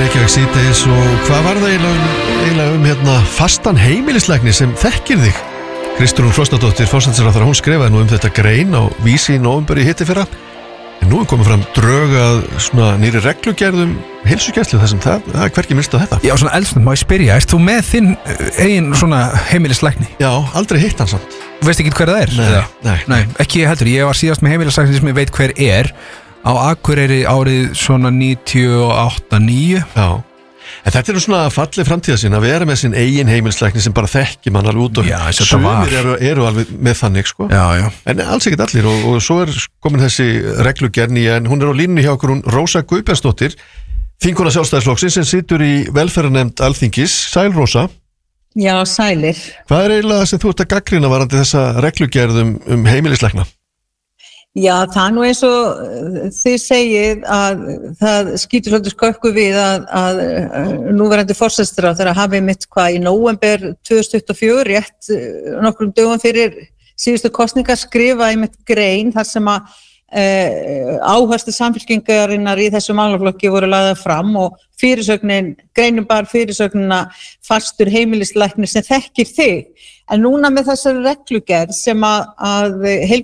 Reykjavík síðdegis og hvað var það eiginlega fastan heimilislækni sem þekkir þig? Kristrún Frostadóttir, forsætisráðherra, hún skrifaði nú þetta grein á Vísi í nóvember í hittifyrra. En nú komið fram drög að svona nýri reglugerðum heilsugæslu þar sem það er hvergi minnst á þetta. Já, svona eldsnögg, má ég spyrja, ert þú með þinn eigin svona heimilislækni? Já, aldrei hitt hann samt. Þú veist ekki hver það er? Nei, ekki heldur. Ég var síðast með heimilislækni sem ég veit hver er. Á Akureyri árið svona 98-9. Já, en þetta er svona fallið framtíðasinn að vera með sinn eigin heimilislækni sem bara þekki mann alveg út og sumir eru alveg með þannig sko. Já. En alls ekkert allir og svo er komin þessi reglugerð en hún er á línunni hjá okkur, hún Rósa Guðbjartsdóttir, þingkona Sjálfstæðisflokksins sem situr í velferðarnefnd Alþingis. Sæl Rósa. Já, sælir. Hvað er eiginlega sem þú ert að gagnrýna varðandi þessa reglugerð heimilislækna? Já, það er nú eins og þið segið að það skýtur svolítið skökku við að núverandi forsætisráðherra hafi mitt í nóvember 2024 rétt nokkrum dögum fyrir síðustu kosningar skrifaði mitt grein þar sem að áherslu Samfylkingarinnar í þessu málaflokki voru lagðar fram og greinum bara fyrirsögnina fastur heimilislæknir sem þekkir þig. En núna með þessari reglugerð sem að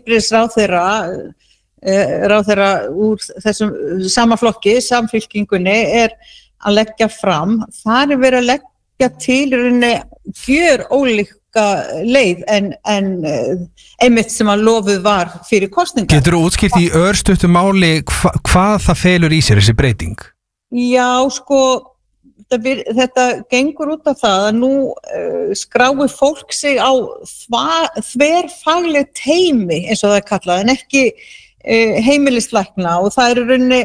heilbrigðisráðherra úr þessum sama flokki, Samfylkingunni, er að leggja fram, þar er verið að leggja til gjörólíka leið en einmitt sem að lofuð var fyrir kosningar. Getur þú útskýrt í örstuttu máli hvað það felur í sér þessi breyting? Já, sko, þetta gengur út af það að nú skráir fólk sig á þverfagleg teymi eins og það er kallað en ekki heimilislækna og það er í rauninni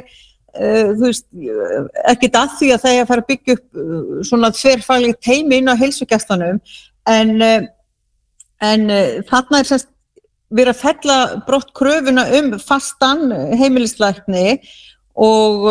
ekkert að því að það er að fara að byggja upp svona þverfagleg teymi inn á heilsugæslunum en þarna er semst verið að fella brott kröfuna fastan heimilislækni og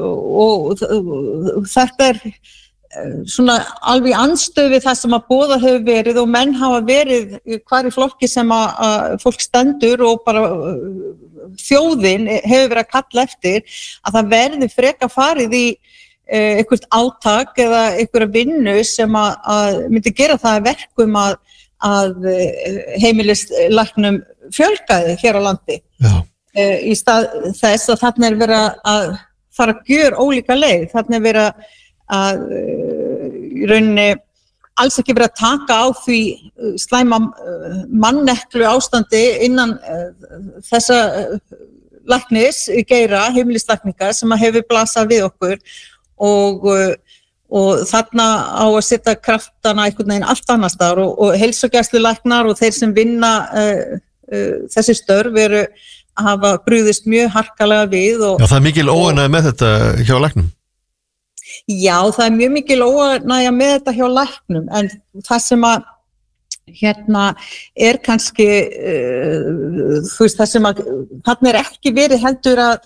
þetta er svona alveg andstöðu við það sem að boðað hefur verið og menn hafa verið hvar í flokki sem að fólk stendur og bara þjóðin hefur verið að kalla eftir að það verði freka farið í eitthvað átak eða eitthvað vinnu sem að myndi gera það verkum að heimilislæknum fjölgaði hér á landi. Já. Í stað þess að þarna er verið að fara að gjöra ólíka leið, þarna er verið að í rauninni alls ekki verið að taka á því slæma manneklu ástandi innan þessa læknis geira, heimilislækninga sem að hefur blasað við okkur og þarna á að setja kraftana einhvern veginn allt annar staðar og heilsugæslulæknar og þeir sem vinna þessi störf eru að hafa brugðist mjög harkalega við. Já, það er mikil óánægja með þetta hjá læknum? Já, það er mjög mikil óánægja með þetta hjá læknum, en það sem að er kannski, það sem að þarna er ekki verið heldur að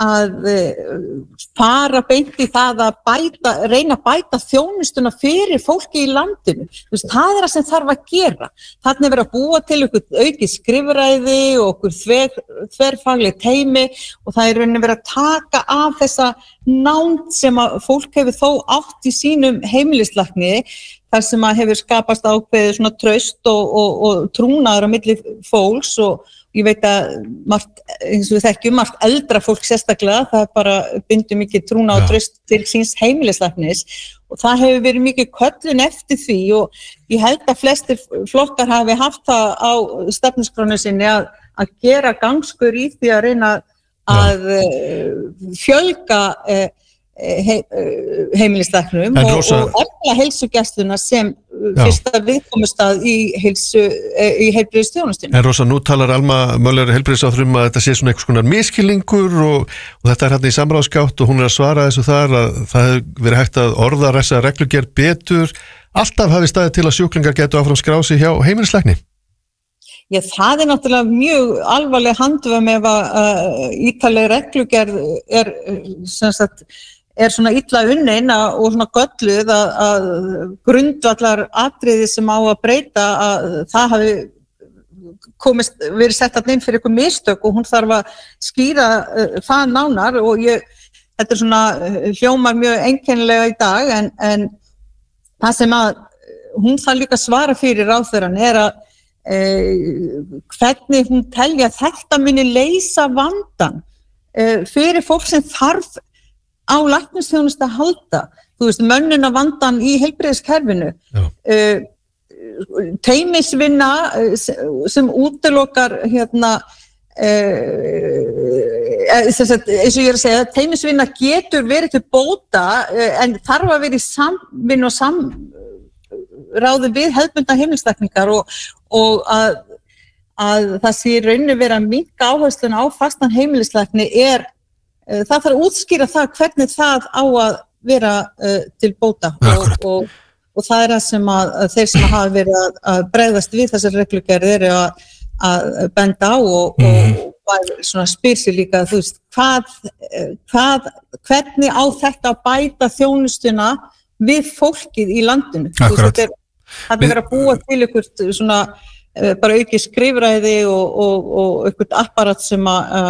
fara beint í það að reyna að bæta þjónustuna fyrir fólki í landinu. Það er það sem þarf að gera. Þarna er verið að búa til aukið skrifræði og okkur þverfagleg teymi og það er rauninni verið að taka af þessa nánd sem að fólk hefur þó átt í sínum heimilislækni þar sem að hefur skapast ákveðið svona traust og trúnaður á milli fólks og ég veit að eins og við þekkjum, margt eldra fólk sérstaklega, það er bara bindur mikið trúna og traust til síns heimilislæknis og það hefur verið mikið köllun eftir því og ég held að flestir flokkar hafi haft það á stefnuskránu sinni að gera gangskur í því að reyna að fjölga heimilislæknum og efla heilsugæsluna sem fyrsta viðkomustað í heilbrigðisþjónustunni. En Rósa, nú talar Alma Möller heilbrigðisráðherra að þetta sé svona einhvers konar misskilningur og þetta er hérna í samráðsgátt og hún er að svara þessu þar að það hefur verið hægt að orða þessa reglugerð betur. Alltaf hafi staðið til að sjúklingar getu áfram skráð sig hjá heimilislækni? Já, það er náttúrulega mjög alvarleg handvömm ef að ítarleg reglugerð er svona illa unnin og svona gölluð að grundvallar atriði sem á að breyta að það hafi verið sett inn fyrir eitthvað mistök og hún þarf að skýra það nánar og ég þetta svona hljómar mjög einkennilega í dag en það sem að hún þarf líka að svara fyrir ráðherrann að hvernig hún telja að þetta muni leysa vandann fyrir fólk sem þarf á læknisþjónustu að halda, þú veist, mönnunarvandann í heilbrigðiskerfinu, teymisvinna sem útilokar eins og ég að segja, teymisvinna getur verið til bóta en þarf að vera í samvinnu og samráði við hefðbundna heimilislækningar og að það sé í rauninni vera að minnka áhersluna á fastan heimilislækni það þarf að útskýra það hvernig það á að vera til bóta og það það sem að þeir sem hafa verið að bregðast við þessar reglugerðir að benda á og svona spyr sér líka, þú veist, hvernig á þetta að bæta þjónustuna við fólkið í landinu. Þetta verið að búa til ykkur svona bara aukið skrifræði og ykkur apparat sem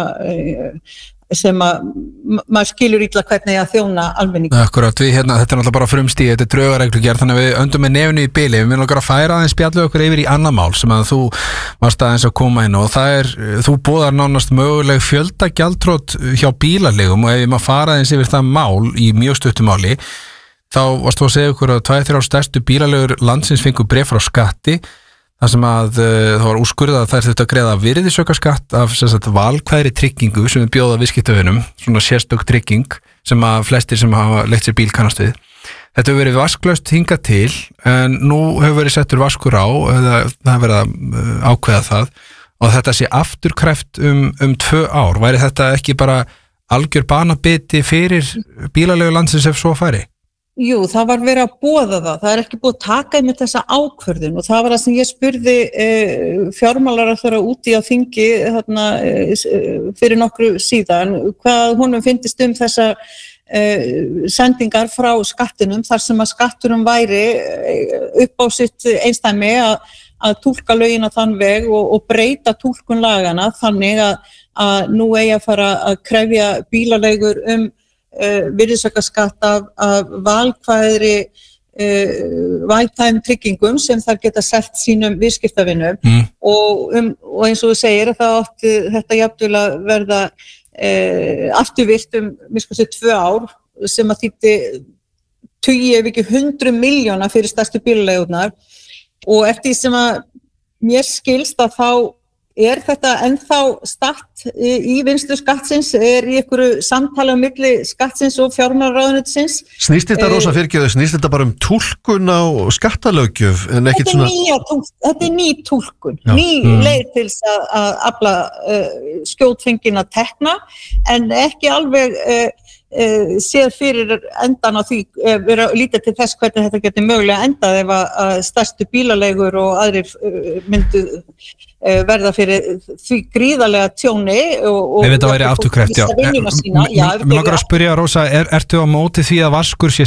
maður skilur illa hvernig að þjóna almenningi. Akkurat, þetta náttúrulega bara frumstíð, þetta draugareglugerð, þannig að við öndum með nefnu í bili, við viljum okkar að færa aðeins spjallu okkur yfir í annað mál sem að þú varst aðeins að koma inn og þú boðar nánast möguleg fjöldagjaldþrot hjá bílalegum og ef maður fara aðeins yfir það mál í mjög stuttu máli, þá varst þú að segja okkur að 2-3 stærstu bílalegur landsins fengu bréf frá skatti þar sem að það var úrskurðað að þær þurftu að greiða virðisaukaskatt af valkvæðri tryggingu sem við bjóða viðskiptavinum, svona sérstök trygging sem að flestir sem hafa leitt sér bíl kannast við. Þetta hefur verið vasklaust hingað til en nú hefur verið settur vaskur á eða það hefur verið að ákveða það og þetta sé afturkræft um 2 ár. Væri þetta ekki bara algjör banabiti fyrir bílalegu landsins ef svo færi? Jú, það var verið að boða það ekki búið að taka með þessa ákvörðun og það var það sem ég spurði fjármálaráðherra úti á þingi fyrir nokkru síðan, hvað honum fyndist þessa sendingar frá skattinum þar sem að skatturum væri upp á sitt einsdæmi að túlka lögin á þann veg og breyta túlkun lagana þannig að nú eigi að fara að krefja bílaleigur virðisaukaskatt af valkvæðum tryggingum sem þær geta selt sínum viðskiptavinum og eins og þú segir að það átti þetta jafnvel að verða afturvirkt 2 ár sem að þýddi 20 ef ekki 100 milljóna fyrir stærstu bílaleigurnar og eftir sem að mér skilst að þá þetta ennþá statt í vinnslu skattsins, í einhverju samtali á milli skattsins og fjármálaráðuneytisins. Snýst þetta rosa fyrirgefðu, snýst þetta bara túlkun á skattalöggjöf en ekkert svona? Þetta ný túlkun, ný leið til að afla skjótfengina tekna en ekki alveg séð fyrir endan á því vera lítið til þess hvernig þetta getur mögulega endað ef að stærstu bílaleigur og aðrir myndu verða fyrir því gríðarlega tjóni og ef þetta væri afturkræft, já. Mér langar að spyrja Rósa, ertu á móti því að vaskur sé